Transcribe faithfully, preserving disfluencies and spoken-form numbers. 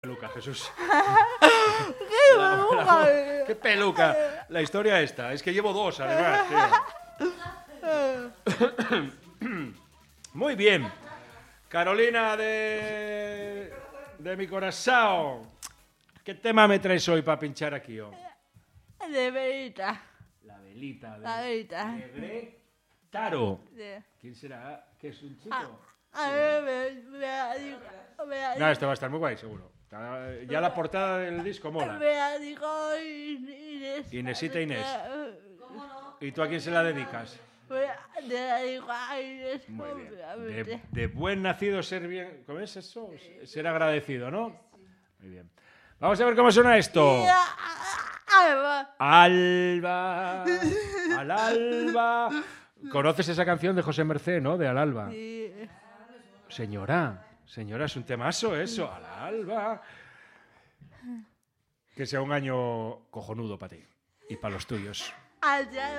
Peluca, Jesús. ¡Qué peluca! La, la, ¡Qué peluca! La historia esta. Es que llevo dos, además, tío. Muy bien. Carolina de... de mi corazón. ¿Qué tema me traes hoy para pinchar aquí? Oh? De velita. La velita. De, La velita. De Greg Taro. Sí. ¿Quién será? ¿Qué es un chico? Ah, a ver, me, me ha dicho, me ha No, este va a estar muy guay, seguro. Ya la portada del disco mola. Me ha dicho Inés. Inesita Inés. ¿Cómo no? ¿Y tú a quién se la dedicas? Me la dijo a Inés. Muy bien. De, obviamente. de buen nacido ser bien... ¿Cómo es eso? Ser agradecido, ¿no? Muy bien. Vamos a ver cómo suena esto. Y a- Alba. Alba. Al alba. ¿Conoces esa canción de José Mercé, no? De Al alba. Sí. Señora. Señora, es un temazo eso. Al alba. Que sea un año cojonudo para ti. Y para los tuyos. Allá